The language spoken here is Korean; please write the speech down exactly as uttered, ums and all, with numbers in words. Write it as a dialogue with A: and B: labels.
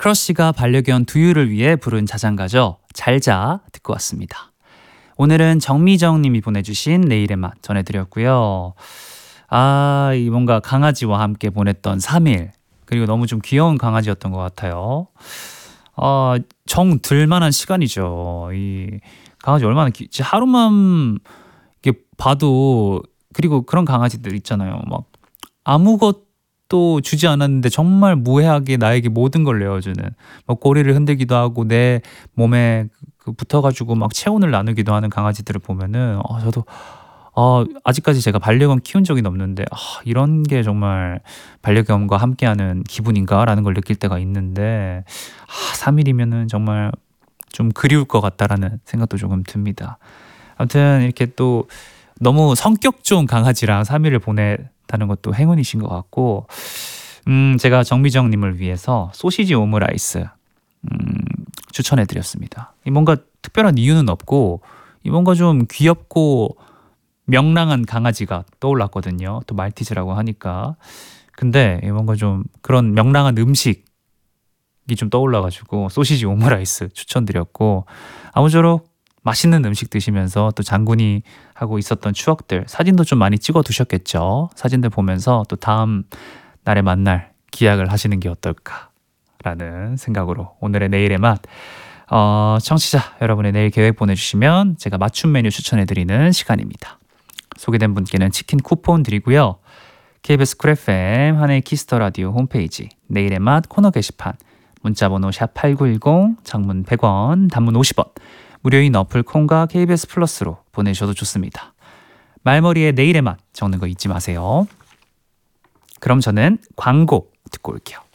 A: 크러쉬가 반려견 두유를 위해 부른 자장가죠. 잘자 듣고 왔습니다. 오늘은 정미정 님이 보내주신 내일의 맛 전해드렸고요. 아, 이 뭔가 강아지와 함께 보냈던 삼 일, 그리고 너무 좀 귀여운 강아지였던 것 같아요. 아, 정 들만한 시간이죠. 이 강아지 얼마나 기, 진짜 하루만 이게 봐도, 그리고 그런 강아지들 있잖아요. 막 아무것도 주지 않았는데 정말 무해하게 나에게 모든 걸 내어주는, 막 꼬리를 흔들기도 하고 내 몸에 그 붙어가지고 막 체온을 나누기도 하는 강아지들을 보면은 어, 저도 어, 아직까지 제가 반려견 키운 적이 없는데 아, 이런 게 정말 반려견과 함께하는 기분인가라는 걸 느낄 때가 있는데 아, 삼 일이면은 정말 좀 그리울 것 같다라는 생각도 조금 듭니다. 아무튼 이렇게 또 너무 성격 좋은 강아지랑 삼 일을 보냈다는 것도 행운이신 것 같고, 음, 제가 정미정님을 위해서 소시지 오므라이스 음, 추천해드렸습니다. 뭔가 특별한 이유는 없고 뭔가 좀 귀엽고 명랑한 강아지가 떠올랐거든요. 또 말티즈라고 하니까. 근데 뭔가 좀 그런 명랑한 음식이 좀 떠올라가지고 소시지 오므라이스 추천드렸고, 아무쪼록 맛있는 음식 드시면서 또 장군이 하고 있었던 추억들 사진도 좀 많이 찍어 두셨겠죠. 사진들 보면서 또 다음 날에 만날 기약을 하시는 게 어떨까라는 생각으로 오늘의 내일의 맛, 어, 청취자 여러분의 내일 계획 보내주시면 제가 맞춤 메뉴 추천해드리는 시간입니다. 소개된 분께는 치킨 쿠폰 드리고요. 케이비에스 쿨 에프엠 한해의 키스터 라디오 홈페이지 내일의 맛 코너 게시판, 문자번호 샵 팔구일공, 장문 백 원, 단문 오십 원, 무료인 어플 콩과 케이비에스 플러스로 보내주셔도 좋습니다. 말머리에 내일의 맛 적는 거 잊지 마세요. 그럼 저는 광고 듣고 올게요.